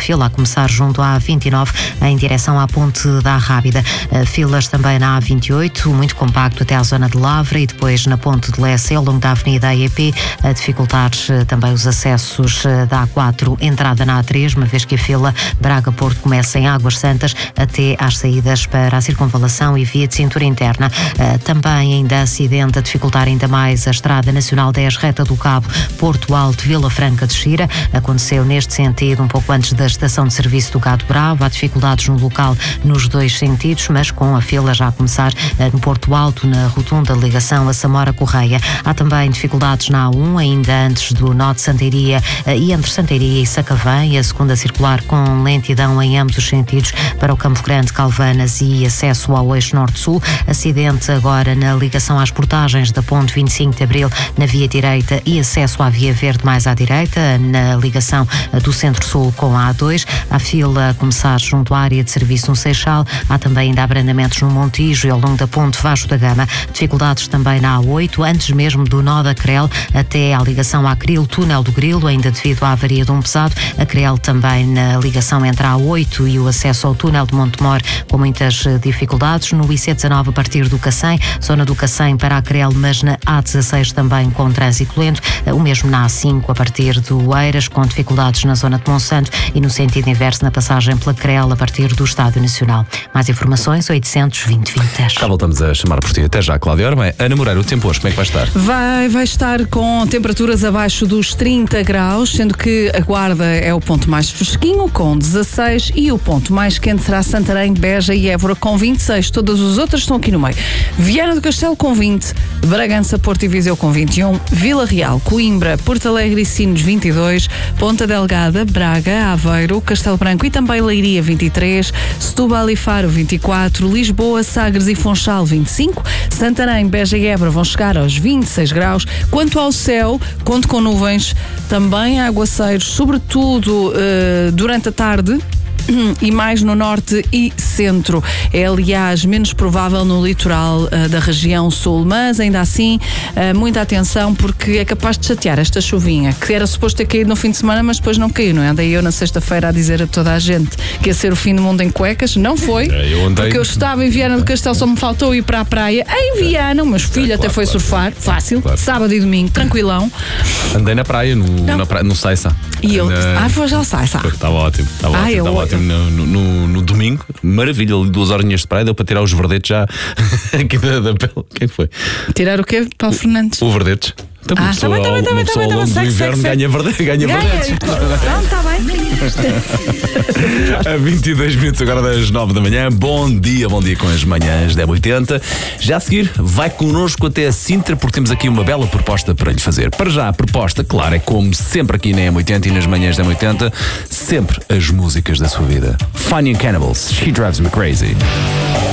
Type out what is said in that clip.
fila a começar junto à A29 em direção à Ponte da Rábida. Filas também na A28, muito compacto até à zona de Lavra e depois na Ponte de Lessa, ao longo da Avenida AEP, a dificultar também os acessos da A4, entrada na A3, uma vez que a fila Braga-Porto começa em Águas Santas até às saídas para a Circunvalação e via de cintura interna. Também ainda acidente a dificultar ainda mais a Estrada Nacional 10, reta do Cabo, Porto Alto, Vila Franca de Xira. Aconteceu neste sentido um pouco antes da estação de serviço do Gado Bravo. Há dificuldades no local nos dois sentidos, mas com a fila já a começar no Porto Alto, na rotunda de ligação a Samora-Correia. Há também dificuldades na A1, ainda antes do nó de Santeiria e entre Santeiria e Sacavém, a segunda circular com lentidão em ambos os sentidos para o Campo Grande, Calvanas e acesso ao eixo norte-sul. Acidente agora na ligação às portagens da Ponte 25 de Abril na via direita e acesso à via verde mais à direita, na ligação do Centro-Sul com a A2. Há fila a começar junto à área de serviço no Seixal. Há também ainda abrandamentos no Montijo e ao longo da Ponte Vasco da Gama. Dificuldades também na A8, antes mesmo do nó da Crel até à ligação à Cril, túnel do Grilo, ainda devido à avaria de um pesado. A Crel também na ligação entre a A8 e o acesso ao túnel de Montemor com muitas dificuldades. No IC19 a partir do Cacém, zona do Cacém para a Crel, mas na A16 também com trânsito lento. O mesmo na A5 a partir do Eiras, com dificuldades na zona de Monsanto e no sentido inverso na passagem pela Crel a partir do Estádio Nacional. Mais informações 820-2010. Já voltamos a chamar por ti. Até já, Cláudia. Ora bem, Ana Moreira, o tempo hoje como é que vai estar? Vai estar com temperaturas abaixo dos 30 graus, sendo que a Guarda é o ponto mais fresquinho, com 16, e o ponto mais quente será Santarém, Beja e Évora, com 26. Todas as outras estão aqui no meio. Viana do Castelo com 20, Bragança, Porto e Viseu com 21, Vila Real, Coimbra, Porto Alegre e Sines 22, Ponta Delgada, Braga, Aveiro, Castelo Branco e também Leiria 23, Setúbal e Faro 24, Lisboa, Sagres e Funchal 25, Santarém, Beja e Évora vão chegar aos 26 graus. Quanto ao céu, conto com nuvens, também aguaceiros, sobretudo durante a tarde, e mais no norte e centro. É, aliás, menos provável no litoral da região sul, mas ainda assim muita atenção, porque é capaz de chatear esta chuvinha, que era suposto ter caído no fim de semana, mas depois não caiu, não é? Andei eu na sexta-feira a dizer a toda a gente que ia ser o fim do mundo em cuecas. Não foi, porque eu estava em Viana do Castelo, só me faltou ir para a praia em Viana. O meu filho até foi surfar, fácil, sábado e domingo, tranquilão. Andei na praia, no Saiça. E eu, foi já o Saiça. Estava ótimo, estava ótimo. No domingo, maravilha, ali 2 horinhas de praia, deu para tirar os verdetes já aqui da pele. Quem foi? Tirar o quê, Paulo Fernandes? O verdetes. Então, uma pessoa ao longo do inverno ganha verdetes. Não, está bem. A 22 minutos agora das 9 da manhã. Bom dia com as manhãs da M80. Já a seguir, vai connosco até a Sintra, porque temos aqui uma bela proposta para lhe fazer. Para já, a proposta, claro, é como sempre aqui na M80 e nas manhãs da M80, sempre as músicas da sua vida. Fania Cannibals, She Drives Me Crazy.